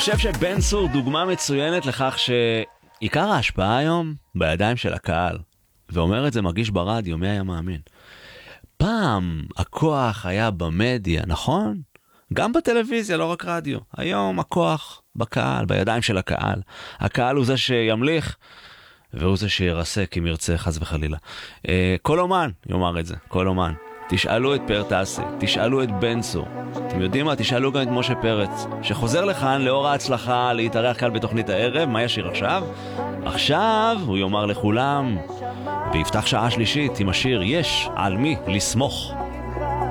חושב שבן צור דוגמה מצוינת לכך שעיקר ההשפעה היום בידיים של הקהל. ואומר את זה מרגיש ברדיו, מי היה מאמין? פעם הכוח היה במדיה, נכון? גם בטלוויזיה, לא רק רדיו. היום הכוח בקהל, בידיים של הקהל. הקהל הוא זה שימליך, והוא זה שירסק אם ירצה חס וחלילה. כל אומן יאמר את זה, כל אומן. תשאלו את פאר טסי, תשאלו את בן צור. אתם יודעים מה? תשאלו גם את משה פרץ, שחוזר לכאן לאור ההצלחה להתארח כאן בתוכנית הערב. מה ישיר עכשיו? עכשיו הוא יאמר לכולם, ויפתח שעה שלישית עם השיר יש על מי לסמוך.